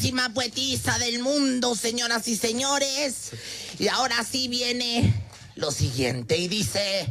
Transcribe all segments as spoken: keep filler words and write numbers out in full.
máxima poetisa del mundo, señoras y señores. Y ahora sí viene lo siguiente y dice...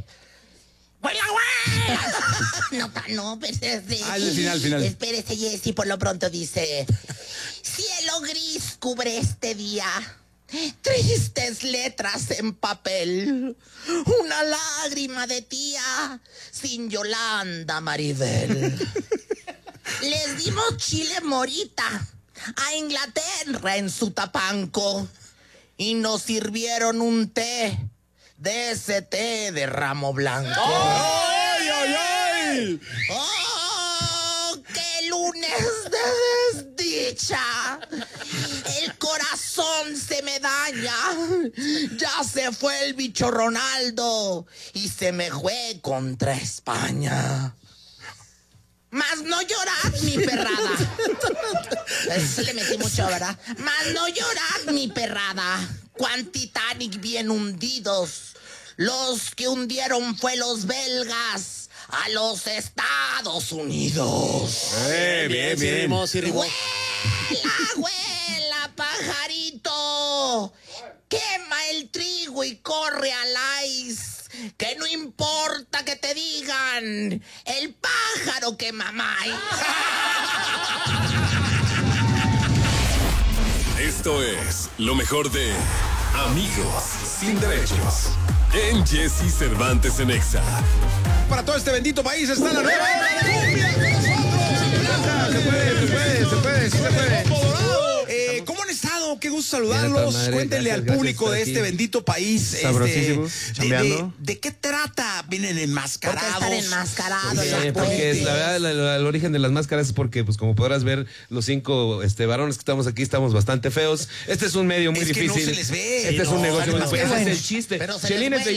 No, no, espérese. Ah, el final, final. Espérese, Jessy, por lo pronto dice... Cielo gris cubre este día, tristes letras en papel, una lágrima de tía sin Yolanda Maribel. Les dimos chile morita a Inglaterra en su tapanco y nos sirvieron un té de ese té de ramo blanco. ¡Ay, ay, ay! ¡Oh, qué lunes de desdicha! El corazón se me daña. Ya se fue el bicho Ronaldo y se me fue contra España. Más no llorad, mi perrada. Eso le metí mucho, ¿verdad? Más no llorad, mi perrada. Cuán Titanic bien hundidos. Los que hundieron fue los belgas a los Estados Unidos. Eh, bien, bien. Rimó, sí rimó. ¡Huela, huela, pajarito! Quema el trigo y corre al ice. Que no importa que te digan el pájaro que mamáis. Esto es lo mejor de Amigos Sin Derechos en Jessy Cervantes en Exa. Para todo este bendito país está la nueva cumbia con nosotros. Se puede, se puede, se puede, sí se puede. Eh, ¿Cómo han estado? Qué gusto saludarlos. Madre, Cuéntenle gracias, al público gracias, de este aquí. bendito país. Sabrosísimo, Este, de, chambeando. de, ¿De qué trata? Vienen ¿Por qué enmascarados. estar enmascarados? Sí, los porque es, puentes? la verdad, la- la- el origen de las máscaras es porque, pues, como podrás ver, los cinco este, varones que estamos aquí estamos bastante feos. Este es un medio muy Es que no difícil. se les ve. Este es No, un negocio no, muy qué difícil. Ese bueno. es el chiste. Pero se Chelín les es de